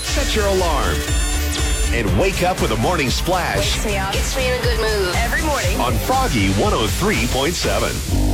Set your alarm. And wake up with a morning splash Wakes me up. Gets me in a good mood. Every morning. on Froggy 103.7.